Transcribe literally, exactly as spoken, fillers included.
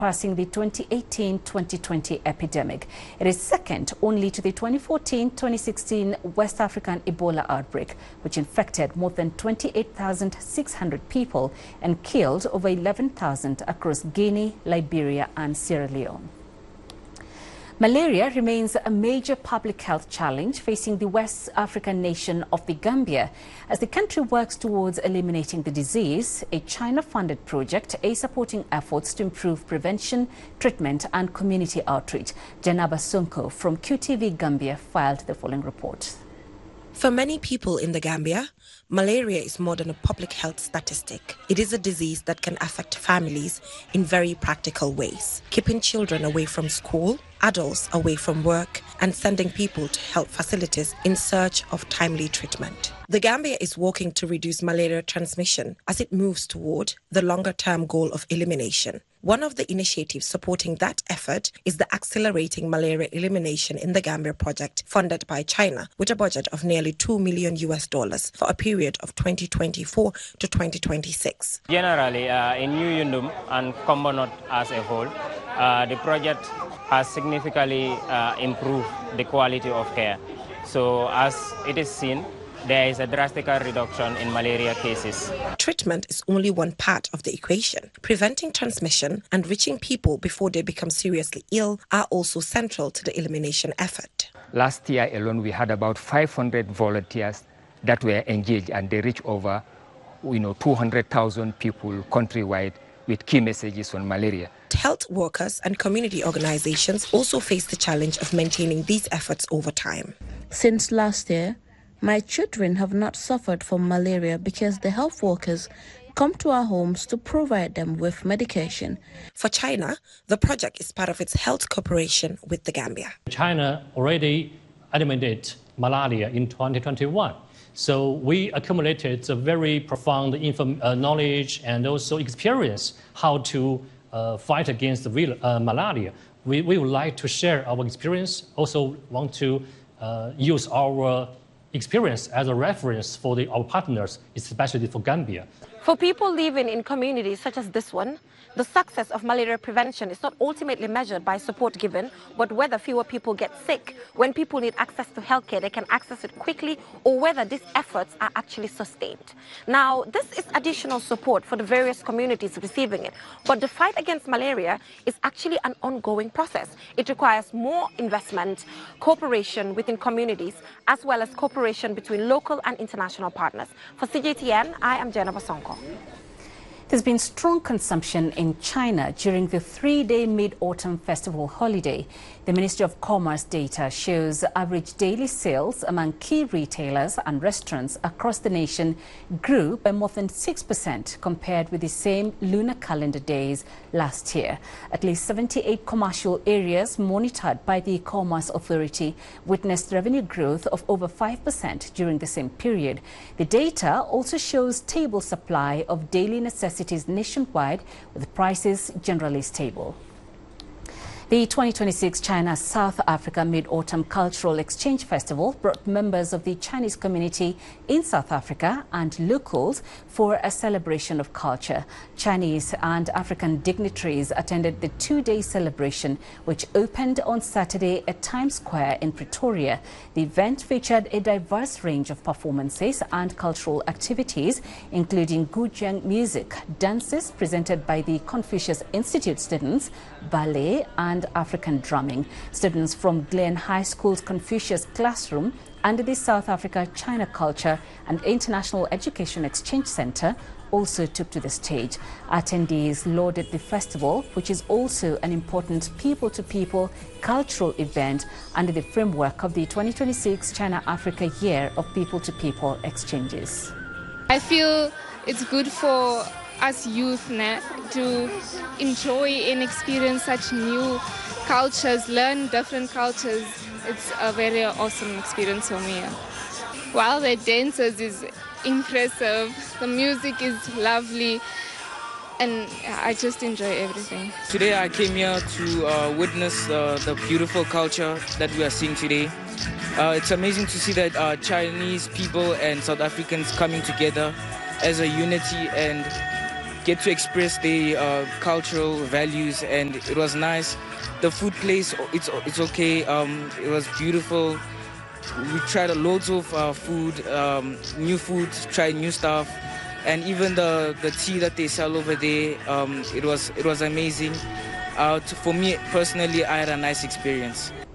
surpassing the twenty eighteen twenty twenty epidemic. It is second only to the twenty fourteen twenty sixteen West African Ebola outbreak, which infected more than twenty-eight thousand six hundred people and killed over eleven thousand across Guinea, Liberia and Sierra Leone. Malaria remains a major public health challenge facing the West African nation of the Gambia. As the country works towards eliminating the disease, a China-funded project is supporting efforts to improve prevention, treatment and community outreach. Janaba Sonko from Q T V Gambia filed the following report. For many people in the Gambia, malaria is more than a public health statistic. It is a disease that can affect families in very practical ways, keeping children away from school, adults away from work, and sending people to health facilities in search of timely treatment. The Gambia is working to reduce malaria transmission as it moves toward the longer-term goal of elimination. One of the initiatives supporting that effort is the Accelerating Malaria Elimination in the Gambia project, funded by China, with a budget of nearly two million U S dollars for a period of twenty twenty-four to twenty twenty-six. Generally, uh, in New Yundum and Kombo North as a whole, uh, the project has significantly uh, improved the quality of care. So as it is seen, there is a drastic reduction in malaria cases. Treatment is only one part of the equation. Preventing transmission and reaching people before they become seriously ill are also central to the elimination effort. Last year alone, we had about five hundred volunteers that were engaged, and they reached over you know, two hundred thousand people countrywide with key messages on malaria. Health workers and community organizations also face the challenge of maintaining these efforts over time. Since last year, my children have not suffered from malaria because the health workers come to our homes to provide them with medication. For China, the project is part of its health cooperation with the Gambia. China already eliminated malaria in twenty twenty-one. So we accumulated a very profound inform, uh, knowledge and also experience how to uh, fight against the real, uh, malaria. We, we would like to share our experience, also want to uh, use our experience as a reference for the, our partners, especially for Gambia. For people living in communities such as this one, the success of malaria prevention is not ultimately measured by support given, but whether fewer people get sick. When people need access to healthcare, they can access it quickly, or whether these efforts are actually sustained. Now, this is additional support for the various communities receiving it, but the fight against malaria is actually an ongoing process. It requires more investment, cooperation within communities, as well as cooperation between local and international partners. For C J T N, I am Janaba Sonko. There's been strong consumption in China during the three-day Mid-Autumn Festival holiday. The Ministry of Commerce data shows average daily sales among key retailers and restaurants across the nation grew by more than six percent compared with the same lunar calendar days last year. At least seventy-eight commercial areas monitored by the Commerce Authority witnessed revenue growth of over five percent during the same period. The data also shows stable supply of daily necessities nationwide, with prices generally stable. The twenty twenty-six China-South Africa Mid-Autumn Cultural Exchange Festival brought members of the Chinese community in South Africa and locals for a celebration of culture. Chinese and African dignitaries attended the two-day celebration, which opened on Saturday at Times Square in Pretoria. The event featured a diverse range of performances and cultural activities, including Guzheng music, dances presented by the Confucius Institute students, ballet and African drumming. Students from Glen High School's Confucius Classroom under the South Africa China Culture and International Education Exchange Center also took to the stage. Attendees lauded the festival, which is also an important people-to-people cultural event under the framework of the twenty twenty-six China-Africa Year of People-to-People Exchanges. I feel it's good for us youth to enjoy and experience such new cultures, learn different cultures. It's a very awesome experience for me. While the dancers is impressive, the music is lovely, and I just enjoy everything. Today I came here to uh, witness uh, the beautiful culture that we are seeing today. Uh, it's amazing to see that uh, Chinese people and South Africans coming together as a unity, and get to express their uh, cultural values, and it was nice. The food place, it's it's okay. Um, it was beautiful. We tried loads of uh, food, um, new food, tried new stuff, and even the, the tea that they sell over there. Um, it was it was amazing. Uh, to, for me personally, I had a nice experience.